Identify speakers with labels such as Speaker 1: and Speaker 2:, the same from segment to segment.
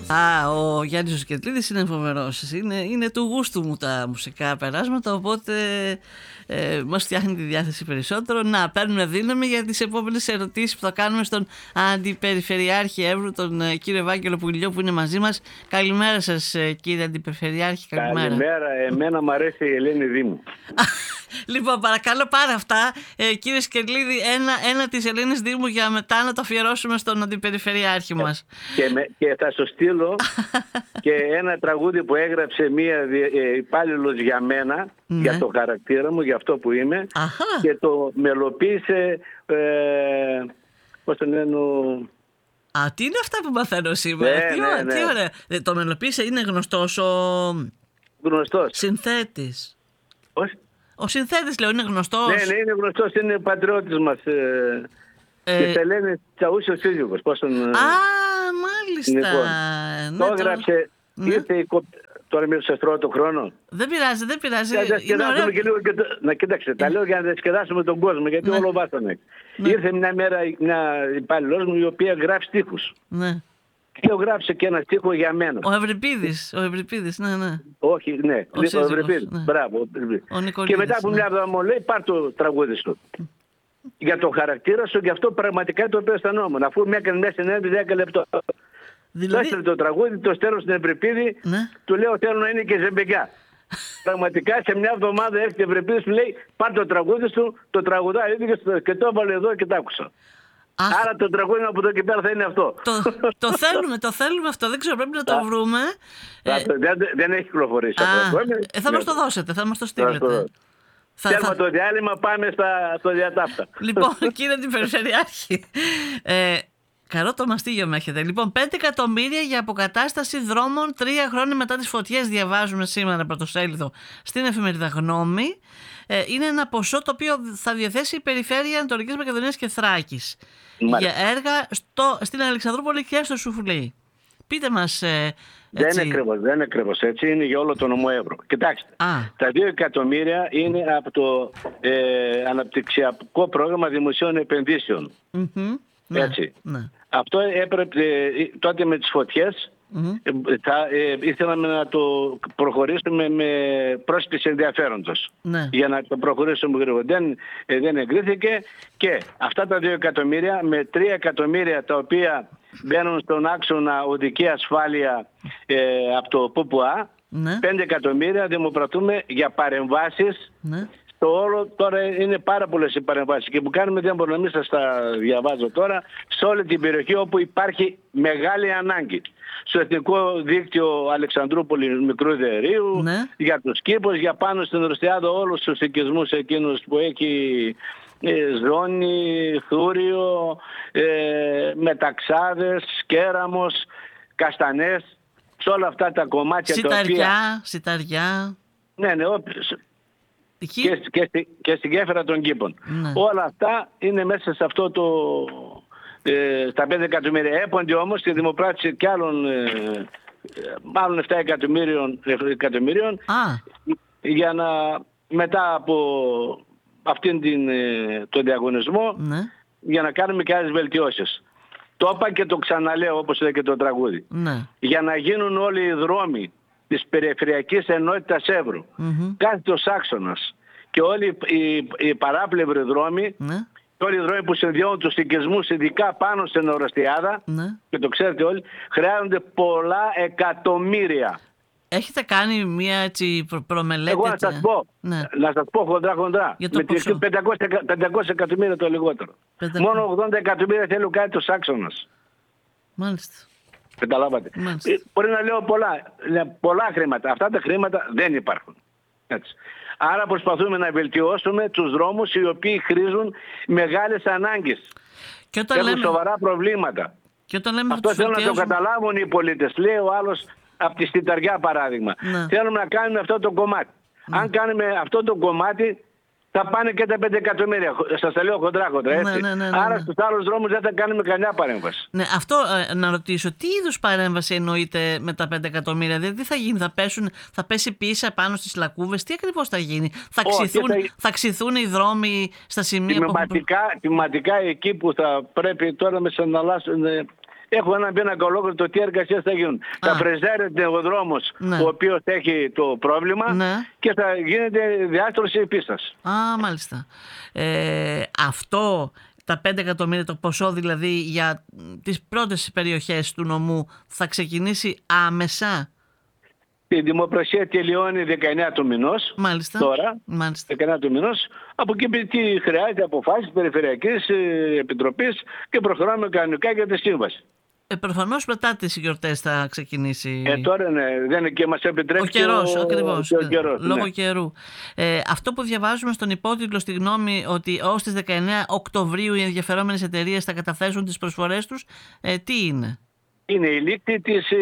Speaker 1: Ο Γιάννης ο Σκετλίδης είναι φοβερός. Είναι του γούστου μου τα μουσικά περάσματα, οπότε μας φτιάχνει τη διάθεση περισσότερο. Να παίρνουμε δύναμη για τις επόμενες ερωτήσεις που θα κάνουμε στον Αντιπεριφερειάρχη Εύρου, τον κύριο Ευάγγελο Πουλιό, που είναι μαζί μας. Καλημέρα σας, κύριε Αντιπεριφερειάρχη.
Speaker 2: Καλημέρα. Εμένα μου αρέσει η Ελένη Δήμου.
Speaker 1: Λοιπόν, παρακαλώ πάρα αυτά, κύριε Σκετλίδη, ένα της Ελένης Δήμου για μετά να το αφιερώσουμε στον Αντιπεριφερειάρχη μας.
Speaker 2: Και θα σου στείλω και ένα τραγούδι που έγραψε μία υπάλληλος για μένα, για το χαρακτήρα μου, για αυτό που είμαι. Και το μελοποίησε, πώς το λένε...
Speaker 1: Τι είναι αυτά που μαθαίνω σήμερα. Τι ωραία. Το μελοποίησε, είναι γνωστός
Speaker 2: γνωστός
Speaker 1: συνθέτης.
Speaker 2: Πώς?
Speaker 1: Ο συνθέτης, λέω, είναι γνωστός.
Speaker 2: Ναι, είναι γνωστός, είναι πατριώτης μας. Και σε λένε Τσαούσιο σύζυγος.
Speaker 1: Μάλιστα.
Speaker 2: Λοιπόν, το έγραψε, ήρθε τώρα μήπως σας τρώω το χρόνο.
Speaker 1: Δεν πειράζει.
Speaker 2: Να διασκεδάσουμε και λίγο να κοίταξε, τα λέω για να διασκεδάσουμε τον κόσμο, γιατί όλο βάσανε. Ήρθε μια μέρα μια υπάλληλός μου η οποία γράφει στίχους.
Speaker 1: Ναι.
Speaker 2: Και γράψε και ένα στίχο για μένα.
Speaker 1: Ο Ευρυπίδης, ναι.
Speaker 2: Όχι, ναι, ο Ευρυπίδης. Μπράβο. Και μετά από μια εβδομάδα μου λέει, πάρ' το τραγούδι σου. Για το χαρακτήρα σου, γι' αυτό πραγματικά το αισθανόμουν. Αφού με έκανε μια συνέντευξη 10 λεπτό. Το έστειλε το τραγούδι, το στέλνω στην Ευρυπίδη, του λέω θέλω να είναι και ζεμπεκιά. Πραγματικά σε μια εβδομάδα έρχεται ο Ευρυπίδης, μου λέει πάρ' το τραγούδι σου, το τραγουδάει και το έβαλε εδώ και το άκουσα. Άρα το τραγούδι από εδώ και πέρα θα είναι αυτό.
Speaker 1: Το θέλουμε αυτό, δεν ξέρω, πρέπει να το βρούμε.
Speaker 2: Δεν έχει κυκλοφορήσει αυτό.
Speaker 1: Θα μας το δώσετε, θα μας το στείλετε.
Speaker 2: Θέλουμε το διάλειμμα, πάμε στο διατάφτα.
Speaker 1: Λοιπόν, κύριε Αντιπεριφερειάρχη, καλό το μαστίγιο με έχετε. Λοιπόν, 5 εκατομμύρια για αποκατάσταση δρόμων 3 χρόνια μετά τις φωτιές, διαβάζουμε σήμερα πρωτοσέλιδο στην εφημερίδα Γνώμη. Είναι ένα ποσό το οποίο θα διαθέσει η Περιφέρεια Ανατολικής Μακεδονίας και Θράκης για έργα στην Αλεξανδρούπολη και στο Σουφλί. Πείτε μας.
Speaker 2: Δεν είναι ακριβώς έτσι, είναι για όλο το νομό Εύρου. Κοιτάξτε, τα 2 εκατομμύρια είναι από το αναπτυξιακό πρόγραμμα δημοσίων επενδύσεων. Έτσι. Ναι. Αυτό έπρεπε τότε με τις φωτιές. Ήθελαμε να το προχωρήσουμε με πρόσκληση ενδιαφέροντος, για να το προχωρήσουμε γρήγορα. Δεν εγκρίθηκε, και αυτά τα 2 εκατομμύρια με 3 εκατομμύρια τα οποία μπαίνουν στον άξονα οδική ασφάλεια από το ΠΟΠΟΑ, 5 εκατομμύρια δημοπρατούμε για παρεμβάσεις. Το όλο τώρα είναι πάρα πολλές οι παρεμβάσεις και που κάνουμε δεν μπορώ να μην σας τα διαβάζω τώρα, σε όλη την περιοχή όπου υπάρχει μεγάλη ανάγκη. Στο Εθνικό Δίκτυο Αλεξανδρούπολη Μικρού Ιδερρείου, για τους κήπους, για πάνω στην Ρωστιάδο όλους τους οικισμούς εκείνους που έχει Ζώνη, Θούριο, Μεταξάδες, Κέραμος, Καστανές, σε όλα αυτά τα κομμάτια
Speaker 1: Σιταριά.
Speaker 2: Ναι, και στην γέφυρα των κήπων. Όλα αυτά είναι μέσα σε αυτό στα 5 εκατομμύρια. Έπονται όμως τη δημοπράτηση και άλλων 7 εκατομμύριων για να μετά από αυτήν τον διαγωνισμό για να κάνουμε και άλλες βελτιώσεις. Το είπα και το ξαναλέω όπως λέει και το τραγούδι. Για να γίνουν όλοι οι δρόμοι της Περιφερειακής Ενότητας Εύρου, κάθετος άξονας και όλοι οι παράπλευροι δρόμοι, και όλοι οι δρόμοι που συνδυώνουν τους οικισμούς, ειδικά πάνω στην Ορωστιάδα, και το ξέρετε όλοι, χρειάζονται πολλά εκατομμύρια.
Speaker 1: Έχετε κάνει μια έτσι προμελέτη?
Speaker 2: Εγώ να σας πω χοντρά. Με 500 εκατομμύρια το λιγότερο. Μόνο 80 εκατομμύρια θέλουν κάτι τους άξονας.
Speaker 1: Μάλιστα.
Speaker 2: Καταλάβατε. Μπορεί να λέω πολλά χρήματα. Αυτά τα χρήματα δεν υπάρχουν. Έτσι. Άρα προσπαθούμε να βελτιώσουμε τους δρόμους οι οποίοι χρήζουν μεγάλες ανάγκες. Και έχουν σοβαρά προβλήματα. Αυτό θέλουν να το καταλάβουν οι πολίτες. Λέει ο άλλος από τη Στιταριά παράδειγμα. Θέλουμε να κάνουμε αυτό το κομμάτι. Αν κάνουμε αυτό το κομμάτι θα πάνε και τα 5 εκατομμύρια. Σας τα λέω χοντρά, έτσι. Άρα στους άλλους δρόμους δεν θα κάνουμε καμιά παρέμβαση.
Speaker 1: Ναι, αυτό να ρωτήσω. Τι είδους παρέμβαση εννοείται με τα 5 εκατομμύρια? Δηλαδή τι θα γίνει? Θα πέσει πίσα πάνω στις λακκούβες? Τι ακριβώς θα γίνει? Θα ξηθούν οι δρόμοι στα σημεία
Speaker 2: Τιματικά εκεί που θα πρέπει τώρα με συναλλάσσουν Έχω έναν πίνακα ολόκληρο το τι εργασίες θα γίνουν. Θα φρεζάρεται ο δρόμος ο οποίος έχει το πρόβλημα και θα γίνεται διάστρωση πίστας.
Speaker 1: Μάλιστα. Αυτό, τα 5 εκατομμύρια, το ποσό δηλαδή για τις πρώτες περιοχές του νομού, θα ξεκινήσει άμεσα?
Speaker 2: Η δημοπρασία τελειώνει 19 του μηνός.
Speaker 1: Μάλιστα.
Speaker 2: Τώρα, 19 του μηνός. Από εκεί τι χρειάζεται, αποφάσεις Περιφερειακής Επιτροπής και προχωράμε κανονικά για τη σύμβαση.
Speaker 1: Προφανώς μετά τις γιορτές θα ξεκινήσει.
Speaker 2: Τώρα δεν είναι και μας επιτρέπει
Speaker 1: ο καιρός, ακριβώς.
Speaker 2: Ο καιρός,
Speaker 1: λόγω καιρού. Αυτό που διαβάζουμε στον υπότιτλο στη γνώμη, ότι ως τις 19 Οκτωβρίου οι ενδιαφερόμενες εταιρείες θα καταθέσουν τις προσφορές τους, τι είναι?
Speaker 2: Είναι η λήξη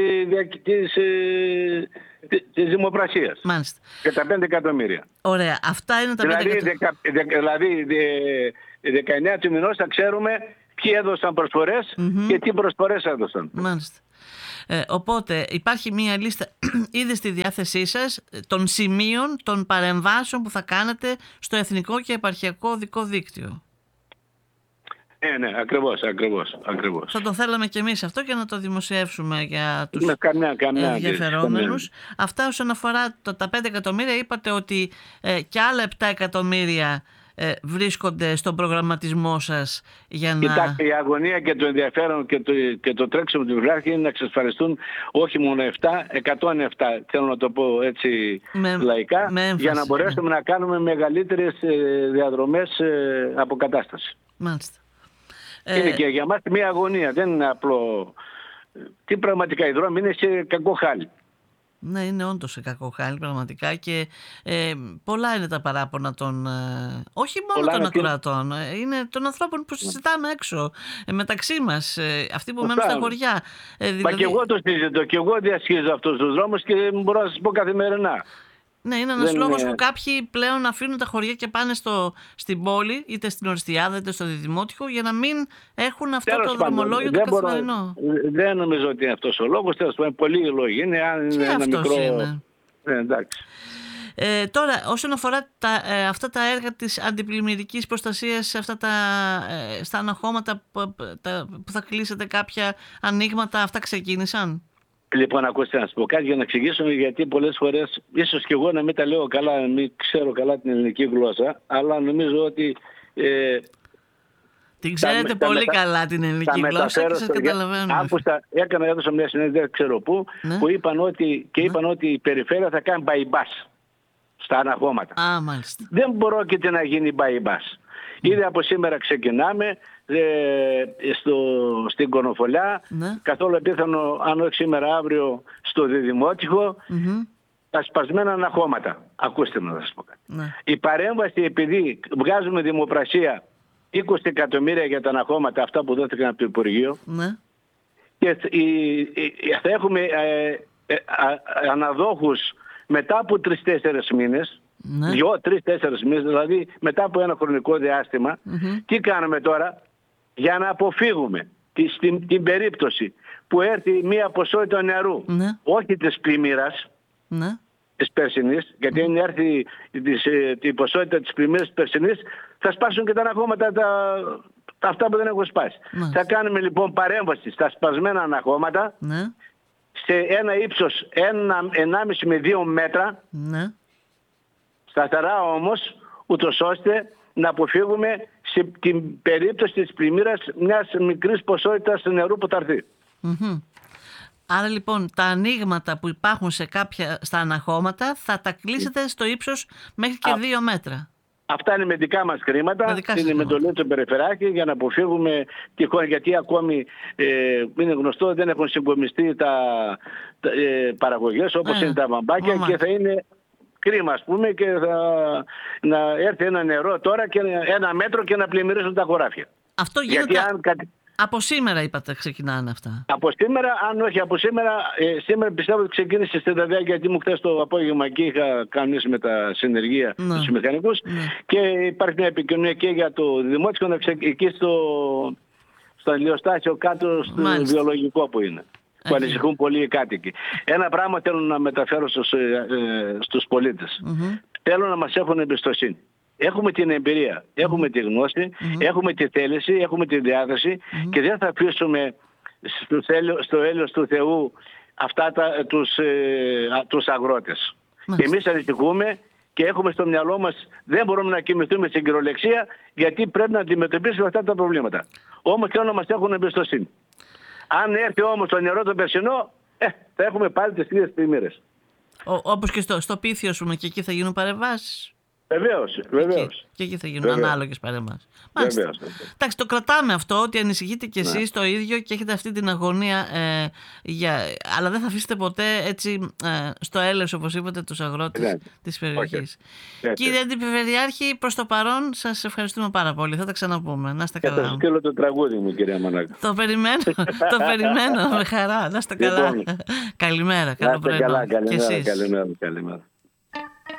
Speaker 2: της δημοπρασίας.
Speaker 1: Μάλιστα.
Speaker 2: Για τα 5 εκατομμύρια.
Speaker 1: Ωραία. Αυτά είναι τα 5 εκατομμύρια.
Speaker 2: Δηλαδή 19 του μηνός θα ξέρουμε ποιοι έδωσαν προσφορές και τι προσφορές έδωσαν.
Speaker 1: Μάλιστα. Οπότε υπάρχει μία λίστα ήδη στη διάθεσή σας των σημείων, των παρεμβάσεων που θα κάνετε στο Εθνικό και Επαρχιακό Οδικό Δίκτυο.
Speaker 2: Ναι, ακριβώς.
Speaker 1: Θα το θέλαμε και εμείς αυτό και να το δημοσιεύσουμε για τους ενδιαφερόμενους. Αυτά όσον αφορά τα 5 εκατομμύρια, είπατε ότι και άλλα 7 εκατομμύρια βρίσκονται στον προγραμματισμό σας για να...
Speaker 2: Κοιτάξτε, η αγωνία και το ενδιαφέρον και το τρέξιμο του Βράχη είναι να εξασφαλιστούν όχι μόνο 107, θέλω να το πω έτσι λαϊκά, για να μπορέσουμε να κάνουμε μεγαλύτερες διαδρομές αποκατάσταση.
Speaker 1: Μάλιστα.
Speaker 2: Είναι και για μας μια αγωνία, δεν είναι απλό. Τι πραγματικά, οι δρόμοι είναι σε κακό χάλι.
Speaker 1: Ναι, είναι όντως σε κακό χάλι πραγματικά και πολλά είναι τα παράπονα των, όχι μόνο των ακροατών, είναι των ανθρώπων που συζητάμε έξω μεταξύ μας, αυτοί που μένουν στα χωριά.
Speaker 2: Μα και εγώ το συζητώ και εγώ διασχίζω αυτούς τους δρόμους και μπορώ να σας πω καθημερινά.
Speaker 1: Ναι, είναι ένας λόγος που κάποιοι πλέον αφήνουν τα χωριά και πάνε στην πόλη, είτε στην Ορστιάδα είτε στο Διδημότυχο, για να μην έχουν αυτό το δρομολόγιο το καθημερινό.
Speaker 2: Δεν νομίζω ότι είναι αυτός ο λόγος. Τέλος πάντων, πολλοί λόγοι είναι. Αν είναι ένα μικρό.
Speaker 1: Είναι.
Speaker 2: Εντάξει.
Speaker 1: Τώρα, όσον αφορά αυτά τα έργα της αντιπλημμυρικής προστασίας, στα αναχώματα που θα κλείσετε κάποια ανοίγματα, αυτά ξεκίνησαν?
Speaker 2: Λοιπόν, ακούστε να σας πω κάτι για να εξηγήσουμε, γιατί πολλές φορές, ίσως και εγώ να μην τα λέω καλά, να μην ξέρω καλά την ελληνική γλώσσα, αλλά νομίζω ότι...
Speaker 1: την ξέρετε πολύ καλά την ελληνική γλώσσα και σας καταλαβαίνω.
Speaker 2: Έδωσα μια συνέντευξη, δεν ξέρω πού, που είπαν ότι η περιφέρεια θα κάνει bypass στα αναχώματα.
Speaker 1: Μάλιστα.
Speaker 2: Δεν πρόκειται να γίνει bypass. Ήδη από σήμερα ξεκινάμε στην Κονοφολιά, καθόλου επίθανο αν όχι σήμερα αύριο στο Διδημότυχο, τα σπασμένα αναχώματα. Ακούστε να σας πω κάτι. Η παρέμβαση, επειδή βγάζουμε δημοπρασία 20 εκατομμύρια για τα αναχώματα, αυτά που δόθηκαν από το Υπουργείο, και θα έχουμε αναδόχους μετά από 3-4 μήνες, 2-3-4 μήνες, δηλαδή μετά από ένα χρονικό διάστημα. Τι κάνουμε τώρα? Για να αποφύγουμε την περίπτωση που έρθει μία ποσότητα νερού, όχι της πλημμύρας, της περσινής, γιατί αν έρθει η ποσότητα της πλημμύρας της περσινής, θα σπάσουν και τα αναχώματα αυτά που δεν έχουν σπάσει. Θα κάνουμε λοιπόν παρέμβαση στα σπασμένα αναχώματα σε ένα ύψος 1,5 με 2 μέτρα, σταθερά όμως, ούτως ώστε να αποφύγουμε σε την περίπτωση της πλημμύρας μιας μικρής ποσότητας νερού που θα έρθει.
Speaker 1: Άρα λοιπόν τα ανοίγματα που υπάρχουν στα αναχώματα θα τα κλείσετε στο ύψος μέχρι και 2 μέτρα. Αυτά είναι με δικά μας χρήματα, είναι με το λέω του Περιφερειάρχη, για να αποφύγουμε τυχόν, γιατί ακόμη είναι γνωστό δεν έχουν συγκομιστεί τα παραγωγές όπως είναι τα βαμπάκια και θα είναι κρίμα, ας πούμε, και να έρθει ένα νερό τώρα και 1 μέτρο και να πλημμυρίσουν τα χωράφια. Αυτό γίνεται από σήμερα, είπατε, ξεκινάνε αυτά.
Speaker 2: Από σήμερα, αν όχι από σήμερα, σήμερα πιστεύω ότι ξεκίνησε στη Δαδέα, γιατί μου χθες το απόγευμα εκεί είχα κανονίσει με τα συνεργεία τους μηχανικούς και υπάρχει μια επικοινωνία και για το Δημότικο, εκεί στο ηλιοστάσιο κάτω στο βιολογικό που είναι. Που ανησυχούν πολύ οι κάτοικοι. Ένα πράγμα θέλω να μεταφέρω στους πολίτες. Θέλω να μας έχουν εμπιστοσύνη. Έχουμε την εμπειρία, έχουμε τη γνώση, έχουμε τη θέληση, έχουμε τη διάθεση και δεν θα αφήσουμε στο έλεος του Θεού αυτά τους αγρότες. Εμείς ανησυχούμε και έχουμε στο μυαλό μας, δεν μπορούμε να κοιμηθούμε στην κυριολεξία, γιατί πρέπει να αντιμετωπίσουμε αυτά τα προβλήματα. Όμως θέλω να μας έχουν εμπιστοσύνη. Αν έρθει όμως το νερό το περσινό, θα έχουμε πάλι τις ίδιες πλημμύρες.
Speaker 1: Όπως και στο Πίθιο, ας πούμε, και εκεί θα γίνουν παρεμβάσεις.
Speaker 2: Βεβαίως.
Speaker 1: Και εκεί θα γίνουν ανάλογες παρεμβάσεις. Εντάξει, το κρατάμε αυτό, ότι ανησυχείτε κι εσείς το ίδιο και έχετε αυτή την αγωνία, αλλά δεν θα αφήσετε ποτέ έτσι στο έλεος, όπως είπατε, τους αγρότες της περιοχής. Κύριε Αντιπεριφερειάρχη, προς το παρόν σας ευχαριστούμε πάρα πολύ. Θα τα ξαναπούμε. Να είστε καλά.
Speaker 2: Θα σας στείλω το τραγούδι μου, κυρία Μανάκα.
Speaker 1: Το περιμένω με χαρά. Να είστε καλά. Καλημέρα. Καλό πρωινό.
Speaker 2: Καλημέρα.